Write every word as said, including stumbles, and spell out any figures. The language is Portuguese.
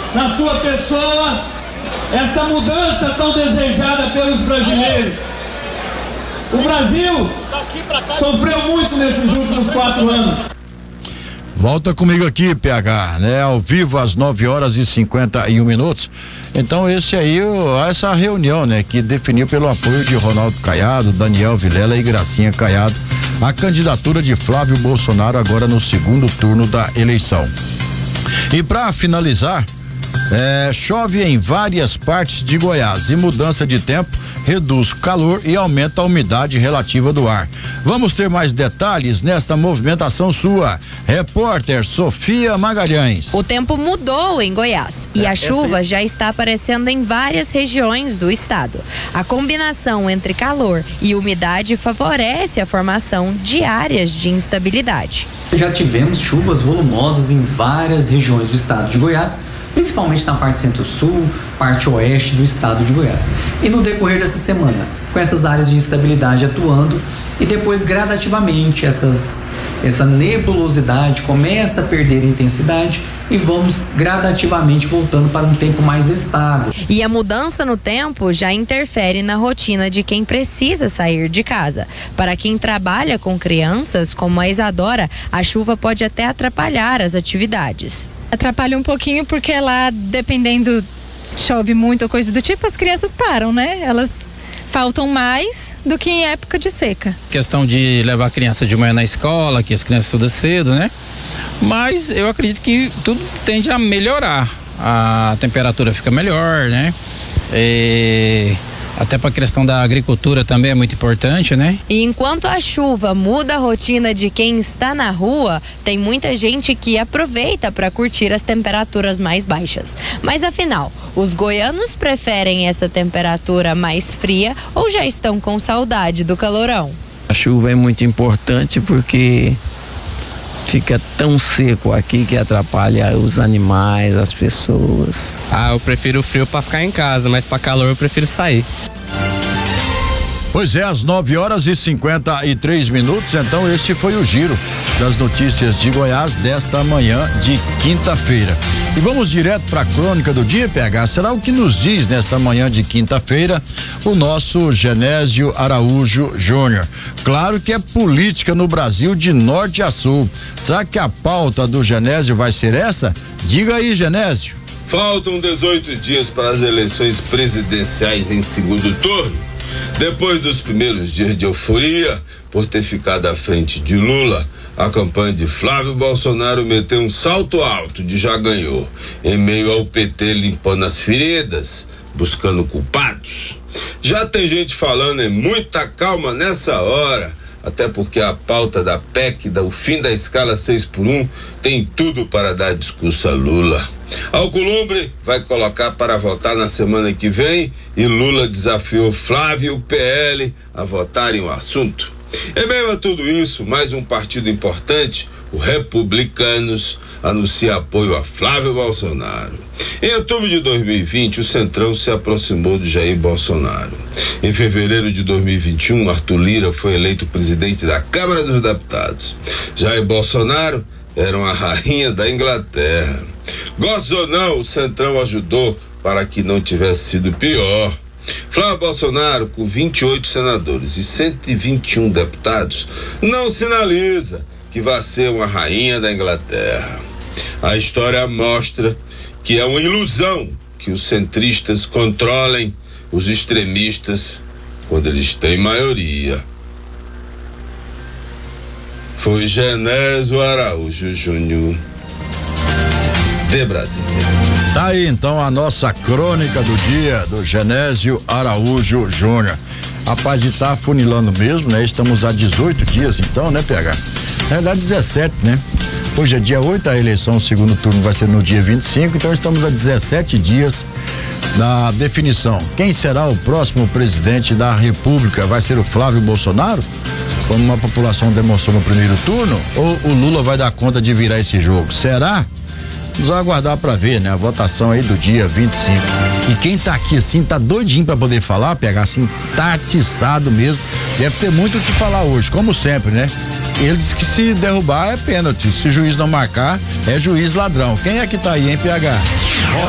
na sua pessoa essa mudança tão desejada pelos brasileiros. O Brasil sofreu muito nesses últimos quatro anos. Volta comigo aqui, P H, né? Ao vivo às nove horas e cinquenta e um minutos. Então esse aí, essa reunião, né? Que definiu pelo apoio de Ronaldo Caiado, Daniel Vilela e Gracinha Caiado a candidatura de Flávio Bolsonaro agora no segundo turno da eleição. E para finalizar, é, chove em várias partes de Goiás e mudança de tempo reduz o calor e aumenta a umidade relativa do ar. Vamos ter mais detalhes nesta movimentação sua. Repórter Sofia Magalhães. O tempo mudou em Goiás e a chuva já está aparecendo em várias regiões do estado. A combinação entre calor e umidade favorece a formação de áreas de instabilidade. Já tivemos chuvas volumosas em várias regiões do estado de Goiás, principalmente na parte centro-sul, parte oeste do estado de Goiás. E no decorrer dessa semana, com essas áreas de instabilidade atuando e depois gradativamente essas, essa nebulosidade começa a perder intensidade e vamos gradativamente voltando para um tempo mais estável. E a mudança no tempo já interfere na rotina de quem precisa sair de casa. Para quem trabalha com crianças, como a Isadora, a chuva pode até atrapalhar as atividades. Atrapalha um pouquinho porque lá, dependendo, chove muito ou coisa do tipo, as crianças param, né? Elas faltam mais do que em época de seca. Questão de levar a criança de manhã na escola, que as crianças estudam cedo, né? Mas eu acredito que tudo tende a melhorar. A temperatura fica melhor, né? E até para a questão da agricultura também é muito importante, né? E enquanto a chuva muda a rotina de quem está na rua, tem muita gente que aproveita para curtir as temperaturas mais baixas. Mas afinal, os goianos preferem essa temperatura mais fria ou já estão com saudade do calorão? A chuva é muito importante porque fica tão seco aqui que atrapalha os animais, as pessoas. Ah, eu prefiro o frio para ficar em casa, mas para calor eu prefiro sair. Pois é, às nove horas e cinquenta e três minutos, então este foi o giro das notícias de Goiás desta manhã de quinta-feira. E vamos direto para a crônica do dia, P H. Será o que nos diz nesta manhã de quinta-feira o nosso Genésio Araújo Júnior. Claro que é política no Brasil de norte a sul. Será que a pauta do Genésio vai ser essa? Diga aí, Genésio. Faltam dezoito dias para as eleições presidenciais em segundo turno. Depois dos primeiros dias de euforia por ter ficado à frente de Lula, a campanha de Flávio Bolsonaro meteu um salto alto de já ganhou, em meio ao P T limpando as feridas, buscando culpados. Já tem gente falando em muita calma nessa hora, até porque a pauta da P E C, o fim da escala seis por um, tem tudo para dar discurso a Lula. Alcolumbre vai colocar para votar na semana que vem e Lula desafiou Flávio e o P L a votarem o assunto. Em meio a tudo isso, mais um partido importante, o Republicanos, anuncia apoio a Flávio Bolsonaro. Em outubro de dois mil e vinte, o Centrão se aproximou de Jair Bolsonaro. Em fevereiro de dois mil e vinte e um, Arthur Lira foi eleito presidente da Câmara dos Deputados. Jair Bolsonaro era uma rainha da Inglaterra. Goste ou não, o Centrão ajudou para que não tivesse sido pior. Flávio Bolsonaro, com vinte e oito senadores e cento e vinte e um deputados, não sinaliza que vai ser uma rainha da Inglaterra. A história mostra que é uma ilusão que os centristas controlem os extremistas quando eles têm maioria. Foi Genésio Araújo Júnior, de Brasília. Tá aí então a nossa crônica do dia do Genésio Araújo Júnior. Rapaz, e tá afunilando mesmo, né? Estamos há dezoito dias então, né, P H? Na verdade, dezessete, né? Hoje é dia oito, a eleição, o segundo turno vai ser no dia vinte e cinco, então estamos a dezessete dias da definição. Quem será o próximo presidente da República? Vai ser o Flávio Bolsonaro, como a população demonstrou no primeiro turno? Ou o Lula vai dar conta de virar esse jogo? Será? Vamos aguardar para ver, né? A votação aí do dia vinte e cinco. E quem tá aqui assim, tá doidinho para poder falar, pegar assim, tá atiçado mesmo. Deve ter muito o que falar hoje, como sempre, né? Ele disse que se derrubar é pênalti, se o juiz não marcar, é juiz ladrão. Quem é que tá aí, hein, P H?